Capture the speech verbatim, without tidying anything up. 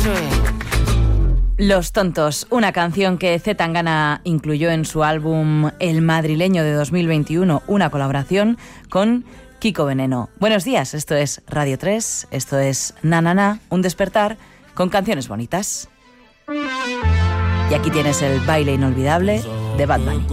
Los Tontos, una canción que C. Tangana incluyó en su álbum El Madrileño de dos mil veintiuno, una colaboración con Kiko Veneno. Buenos días, esto es Radio tres, esto es Na Na Na, un despertar con canciones bonitas. Y aquí tienes el baile inolvidable de Bad Bunny.